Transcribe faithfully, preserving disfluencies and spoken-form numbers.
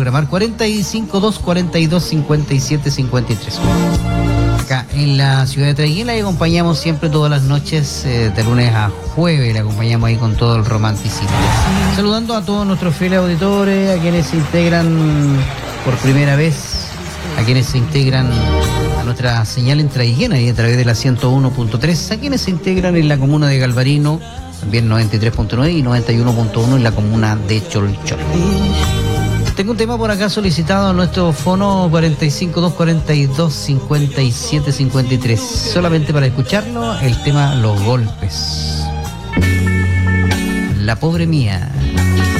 programar cuarenta y cinco dos cuarenta y dos cincuenta y siete cincuenta y tres. Acá en la ciudad de Traiguén la acompañamos siempre todas las noches, eh, de lunes a jueves, le acompañamos ahí con todo el romanticismo. Saludando a todos nuestros fieles auditores, a quienes se integran por primera vez, a quienes se integran a nuestra señal en Traiguén, ahí a través de la ciento uno punto tres, a quienes se integran en la comuna de Galvarino, también noventa y tres punto nueve y noventa y uno punto uno en la comuna de Cholchol. Tengo un tema por acá solicitado a nuestro fono cuarenta y cinco dos cuarenta y dos cincuenta y siete cincuenta y tres, solamente para escucharlo, el tema Los Golpes. La pobre mía.